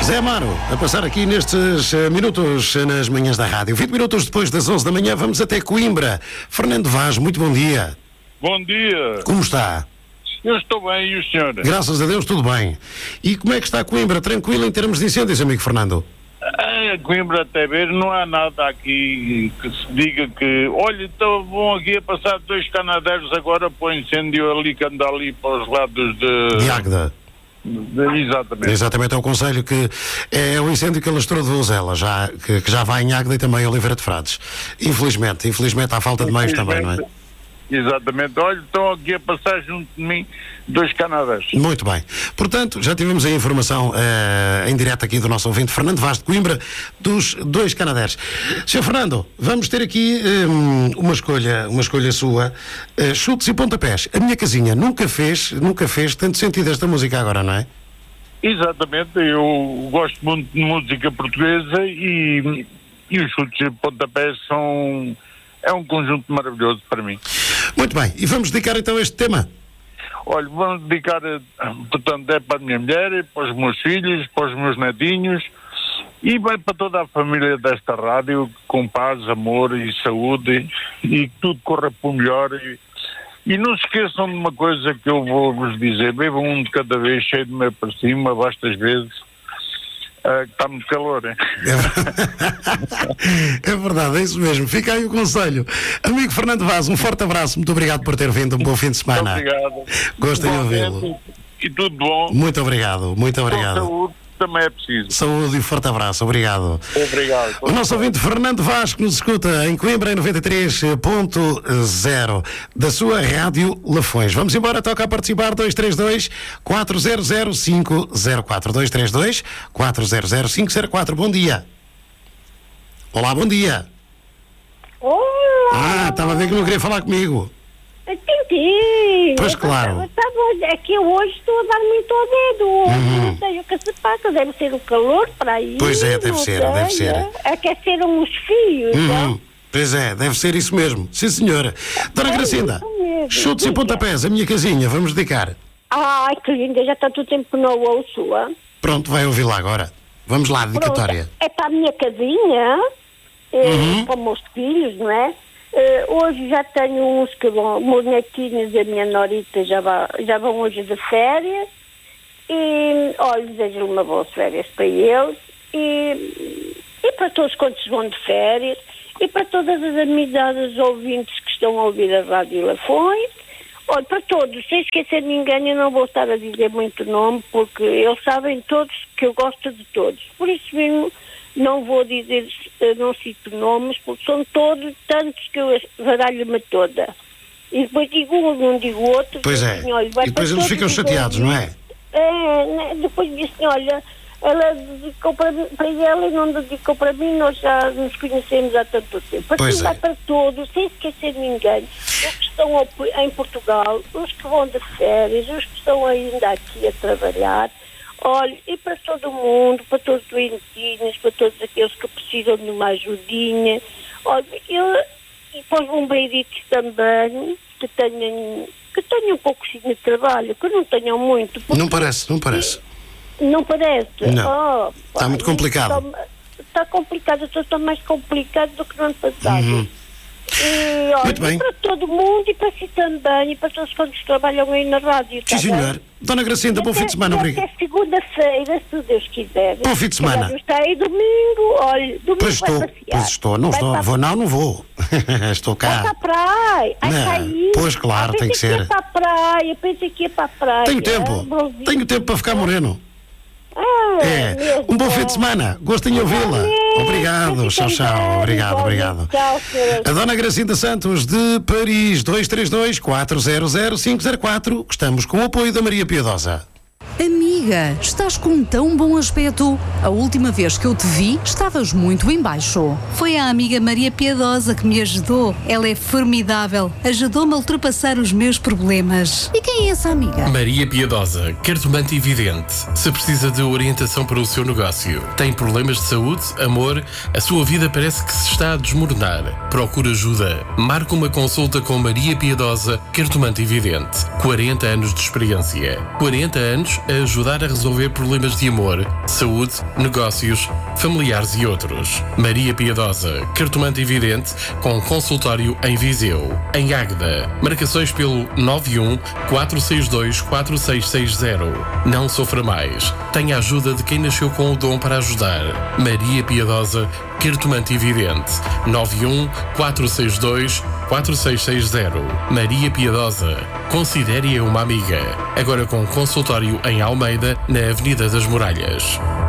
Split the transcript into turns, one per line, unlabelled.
Zé Amaro, a passar aqui nestes minutos nas manhãs da rádio. 20 minutos depois das 11 da manhã, vamos até Coimbra. Fernando Vaz, muito bom dia.
Bom dia.
Como está?
Eu estou bem, e o senhor?
Graças a Deus, tudo bem. E como é que está Coimbra? Tranquilo em termos de incêndios, amigo Fernando?
Coimbra até ver, não há nada aqui que se diga que... Olha, então vão aqui a passar 2 canadeiros agora para o incêndio ali que anda ali para os lados de
Águeda.
Exatamente.
Exatamente, é o conselho que é o incêndio que alastrou de Vozela, que já vai em Águeda e também em Oliveira de Frades. Infelizmente há falta de meios também, não é?
Exatamente. Olha, estão aqui a passar junto de mim 2 canadeiros.
Muito bem. Portanto, já tivemos a informação em direto aqui do nosso ouvinte Fernando Vaz de Coimbra dos 2 canadeiros. Sr. Fernando, vamos ter aqui uma escolha sua. Chutes e pontapés. A minha casinha nunca fez tanto sentido esta música agora, não é?
Exatamente. Eu gosto muito de música portuguesa e os chutes e pontapés é um conjunto maravilhoso para mim.
Muito bem, e vamos dedicar então este tema?
Olha, vamos dedicar, portanto, é para a minha mulher, para os meus filhos, para os meus netinhos e vai para toda a família desta rádio, com paz, amor e saúde e que tudo corra para o melhor. E não se esqueçam de uma coisa que eu vou-vos dizer: bebam um de cada vez, cheio de meio para cima, bastas vezes. Está muito calor, hein?
É verdade, é isso mesmo. Fica aí o conselho. Amigo Fernando Vaz, um forte abraço. Muito obrigado por ter vindo. Um bom fim de semana.
Muito obrigado.
Gostei de ouvi-lo.
E tudo bom.
Muito obrigado, muito obrigado.
Saúde também é preciso.
Saúde e um forte abraço. Obrigado.
Obrigado.
O nosso ouvinte Fernando Vaz, que nos escuta em Coimbra, em 93.0 da sua Rádio Lafões. Vamos embora, toca a participar. 232-400-504. 232-400-504. Bom dia. Olá, bom dia.
Olá!
Estava a ver que não queria falar comigo.
Entendi.
Pois claro.
Tá bom, é que eu hoje estou a dar muito ao dedo. Não sei o que se passa, deve ser o calor para aí.
Pois é, deve ser.
Aqueceram os fios, não?
Pois é, deve ser isso mesmo. Sim, senhora. Dona Gracinda, chutes e pontapés, a minha casinha, vamos dedicar.
Ai, que linda, já está tanto tempo que não ouço.
Pronto, vai ouvir lá agora. Vamos lá, dedicatória.
É para a minha casinha, para os meus filhos, não é? Hoje já tenho uns que vão, meus netinhos e a minha norita já vão hoje de férias e, olha, desejo uma boas férias para eles e para todos quantos vão de férias e para todas as amizades ouvintes que estão a ouvir a Rádio Lafões. Olha, para todos, sem esquecer ninguém, eu não vou estar a dizer muito nome porque eles sabem todos que eu gosto de todos, por isso mesmo não vou dizer, não cito nomes, porque são todos tantos que eu baralho-me toda. E depois digo um, não digo outro.
Pois é,
assim, olha,
e depois eles ficam chateados, não é?
Depois disse, olha, ela dedicou para ela e não dedicou para mim, nós já nos conhecemos há tanto tempo. Assim vai para todos, sem esquecer ninguém. Os que estão em Portugal, os que vão de férias, os que estão ainda aqui a trabalhar. Olha, e para todo mundo, para todos os doentinhos, para todos aqueles que precisam de uma ajudinha. Olha, e para os bombeiritos também, que tenham um pouco de trabalho, que não tenham muito.
Não parece.
Não parece?
Não. Está muito complicado.
Está complicado, está mais complicado do que no ano passado. E, olha,
muito bem.
E para todo mundo e para si também, e para todos quantos trabalham aí na rádio.
Sim, senhor. Dona Gracinda, bom fim de semana, obrigado.
Até segunda-feira, se Deus quiser.
Bom fim de semana.
Está aí domingo, olha, domingo
pois
vai
estou,
passear.
Pois estou, não vou. Estou cá.
Vai para a praia.
Não, pois claro, tem que ser.
Pensei que ia para a praia.
Tenho tempo para ficar moreno. Um bom fim de semana. Gostem de ouvi-la. Obrigado. Tchau. Obrigado.
Tchau,
a Dona Gracinda Santos de Paris, 232-400-504. Estamos com o apoio da Maria Piedosa.
Amiga, estás com tão bom aspecto. A última vez que eu te vi, estavas muito em baixo.
Foi a amiga Maria Piedosa que me ajudou. Ela é formidável. Ajudou-me a ultrapassar os meus problemas.
E quem é essa amiga?
Maria Piedosa, cartomante e vidente. Se precisa de orientação para o seu negócio, tem problemas de saúde, amor, a sua vida parece que se está a desmoronar. Procura ajuda. Marca uma consulta com Maria Piedosa, cartomante e vidente. 40 anos de experiência. 40 anos a ajudar a resolver problemas de amor, saúde, negócios, familiares e outros. Maria Piedosa, cartomante e vidente, com consultório em Viseu. Em Águeda, marcações pelo 91 462 4660. Não sofra mais. Tenha a ajuda de quem nasceu com o dom para ajudar. Maria Piedosa, cartomante e vidente. 91 462 4660. Maria Piedosa. Considere-a uma amiga. Agora com consultório em Almeida, na Avenida das Muralhas.